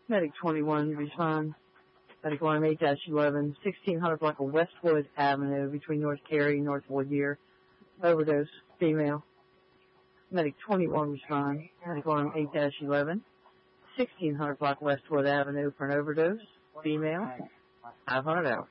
Medic 21, respond. Medic alarm 8-11, 1600 block of Westwood Avenue between North Cary and North Woodyear. Overdose, female. Medic 21, respond. Medic alarm 8-11, 1600 block Westwood Avenue for an overdose, female. 500 hours.